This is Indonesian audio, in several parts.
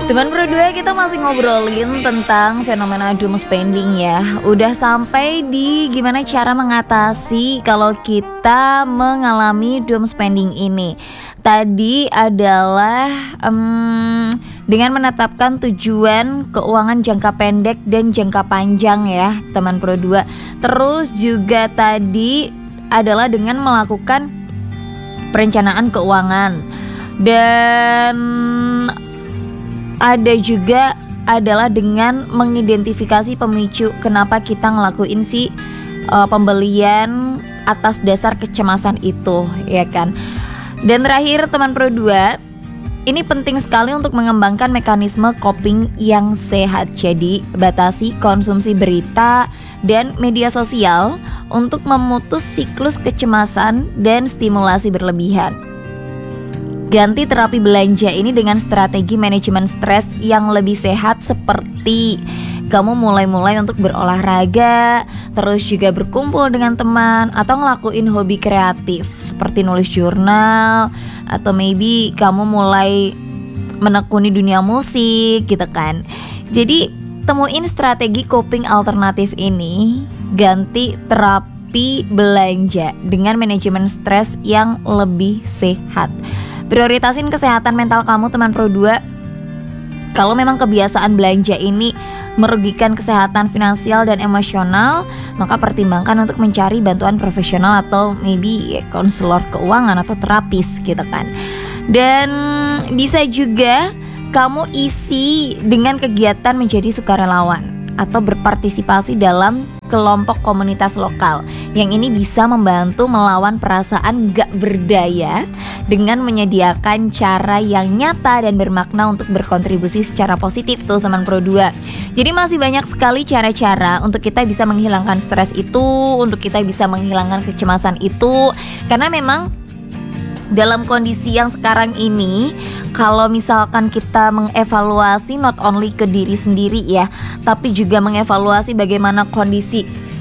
Teman berdua, kita masih ngobrolin tentang fenomena doom spending ya. Udah sampai di gimana cara mengatasi kalau kita mengalami doom spending ini. Tadi adalah dengan menetapkan tujuan keuangan jangka pendek dan jangka panjang ya teman berdua. Terus juga tadi adalah dengan melakukan perencanaan keuangan. Dan ada juga adalah dengan mengidentifikasi pemicu kenapa kita ngelakuin pembelian atas dasar kecemasan itu, ya kan. Dan terakhir teman Pro 2, ini penting sekali untuk mengembangkan mekanisme coping yang sehat. Jadi batasi konsumsi berita dan media sosial untuk memutus siklus kecemasan dan stimulasi berlebihan. Ganti terapi belanja ini dengan strategi manajemen stres yang lebih sehat, seperti kamu mulai untuk berolahraga, terus juga berkumpul dengan teman, atau ngelakuin hobi kreatif seperti nulis jurnal, atau maybe kamu mulai menekuni dunia musik gitu kan. Jadi temuin strategi coping alternatif ini, ganti terapi belanja dengan manajemen stres yang lebih sehat. Prioritasin kesehatan mental kamu teman Pro 2. Kalau memang kebiasaan belanja ini merugikan kesehatan finansial dan emosional, maka pertimbangkan untuk mencari bantuan profesional atau maybe konselor keuangan atau terapis gitu kan. Dan bisa juga kamu isi dengan kegiatan menjadi sukarelawan atau berpartisipasi dalam kelompok komunitas lokal, yang ini bisa membantu melawan perasaan gak berdaya dengan menyediakan cara yang nyata dan bermakna untuk berkontribusi secara positif tuh teman Pro 2. Jadi masih banyak sekali cara-cara untuk kita bisa menghilangkan stres itu, untuk kita bisa menghilangkan kecemasan itu. Karena memang dalam kondisi yang sekarang ini, kalau misalkan kita mengevaluasi not only ke diri sendiri ya, tapi juga mengevaluasi bagaimana kondisi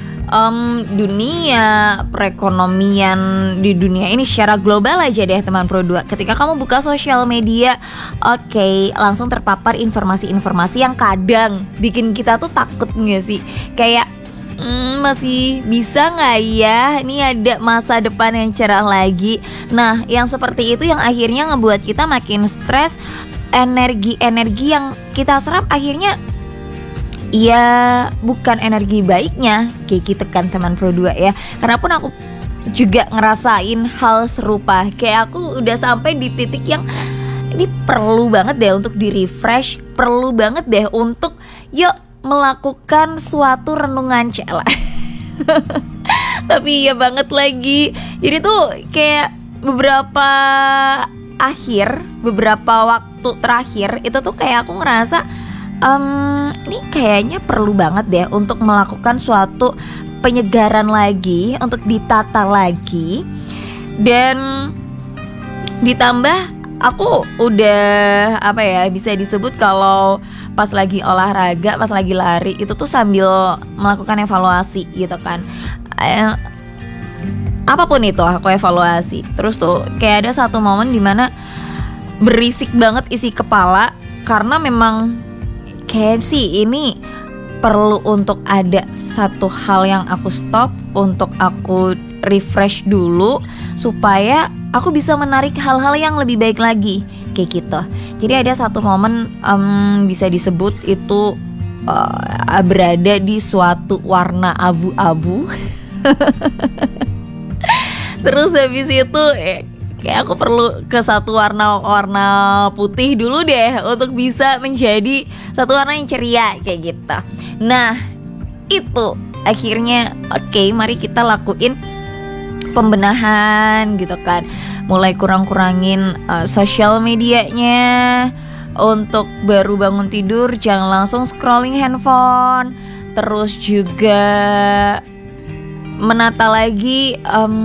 dunia perekonomian di dunia ini secara global aja deh teman Pro 2. Ketika kamu buka sosial media, langsung terpapar informasi-informasi yang kadang bikin kita tuh takut gak sih? Kayak masih bisa gak ya? Ini ada masa depan yang cerah lagi. Nah, yang seperti itu yang akhirnya ngebuat kita makin stres. Energi-energi yang kita serap akhirnya ya bukan energi baiknya, kayak gitu kan teman Pro 2 ya. Karena pun aku juga ngerasain hal serupa. Kayak aku udah sampai di titik yang ini perlu banget deh untuk di-refresh, perlu banget deh untuk yuk melakukan suatu renungan cela. Tapi iya banget lagi. Jadi tuh kayak beberapa waktu terakhir itu tuh kayak aku ngerasa ini kayaknya perlu banget deh untuk melakukan suatu penyegaran lagi, untuk ditata lagi. Dan ditambah aku udah bisa disebut kalau pas lagi olahraga, pas lagi lari itu tuh sambil melakukan evaluasi gitu kan. Apapun itu aku evaluasi. Terus tuh kayak ada satu momen dimana berisik banget isi kepala, karena memang kayak sih ini perlu untuk ada satu hal yang aku stop, untuk aku refresh dulu supaya aku bisa menarik hal-hal yang lebih baik lagi, kayak gitu. Jadi ada satu momen bisa disebut itu berada di suatu warna abu-abu. Terus habis itu kayak aku perlu ke satu warna putih dulu deh untuk bisa menjadi satu warna yang ceria kayak gitu. Nah itu akhirnya mari kita lakuin pembenahan gitu kan. Mulai kurangin sosial medianya. Untuk baru bangun tidur jangan langsung scrolling handphone. Terus juga menata lagi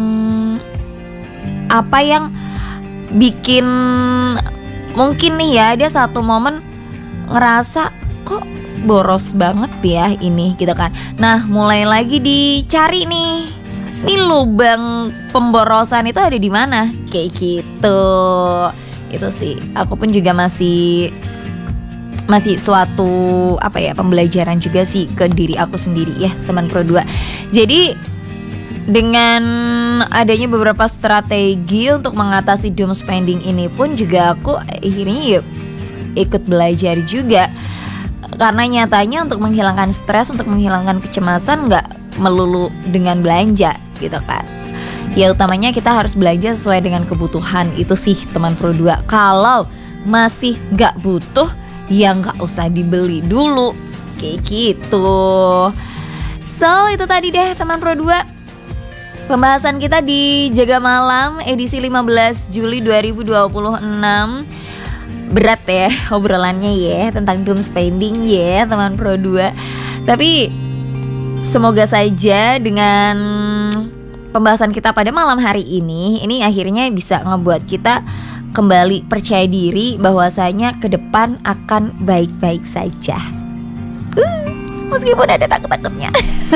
apa yang bikin mungkin nih ya ada satu momen ngerasa kok boros banget ya ini gitu kan. Nah mulai lagi dicari nih lubang pemborosan itu ada di mana kayak gitu. Itu sih aku pun juga masih masih suatu pembelajaran juga sih ke diri aku sendiri ya teman Pro 2. Jadi dengan adanya beberapa strategi untuk mengatasi doom spending ini pun juga aku akhirnya ikut belajar juga. Karena nyatanya untuk menghilangkan stres, untuk menghilangkan kecemasan gak melulu dengan belanja gitu kan. Ya utamanya kita harus belanja sesuai dengan kebutuhan. Itu sih teman Pro 2. Kalau masih gak butuh, ya gak usah dibeli dulu. Kayak gitu. So itu tadi deh teman Pro 2, pembahasan kita di Jaga Malam edisi 15 Juli 2026. Berat ya obrolannya ya tentang doom spending ya teman Pro 2. Tapi semoga saja dengan pembahasan kita pada malam hari ini akhirnya bisa ngebuat kita kembali percaya diri bahwasanya ke depan akan baik-baik saja. Meskipun ada takut-takutnya.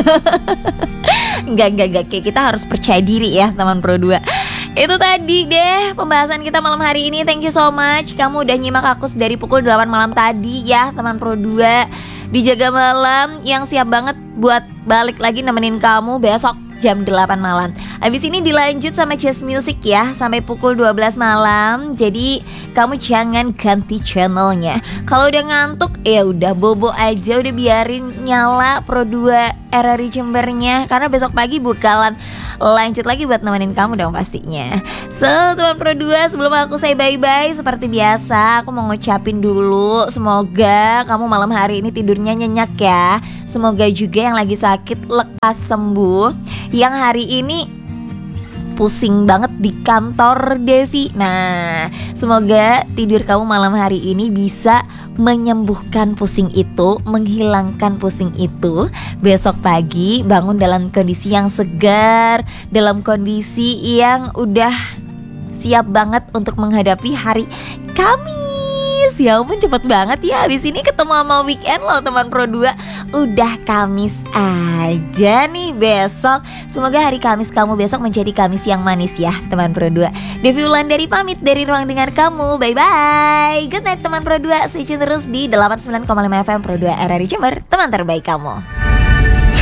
Enggak, kita harus percaya diri ya teman Pro 2. Itu tadi deh pembahasan kita malam hari ini. Thank you so much kamu udah nyimak aku dari pukul 8 malam tadi ya teman Pro 2 di Jaga Malam, yang siap banget buat balik lagi nemenin kamu besok jam 8 malam. Habis ini dilanjut sama Jazz Music ya sampai pukul 12 malam. Jadi kamu jangan ganti channelnya. Kalau udah ngantuk ya udah bobo aja, udah biarin nyala Pro 2 RRI Jembernya, karena besok pagi bakalan lanjut lagi buat nemenin kamu dong pastinya. So teman Pro 2, sebelum aku say bye-bye seperti biasa, aku mau ngucapin dulu semoga kamu malam hari ini tidurnya nyenyak ya. Semoga juga yang lagi sakit lekas sembuh, yang hari ini pusing banget di kantor Devi. Nah, semoga tidur kamu malam hari ini bisa menyembuhkan pusing itu, menghilangkan pusing itu. Besok pagi bangun dalam kondisi yang segar, dalam kondisi yang udah siap banget untuk menghadapi hari Kamis. Ya ampun cepet banget ya, habis ini ketemu sama weekend loh teman Pro 2. Udah Kamis aja nih besok. Semoga hari Kamis kamu besok menjadi Kamis yang manis ya teman Pro 2. Devi Wulandari pamit dari ruang dengar kamu. Bye bye. Good night teman Pro 2. Stay tune terus di 89,5 FM Pro 2 RRI Jember, teman terbaik kamu.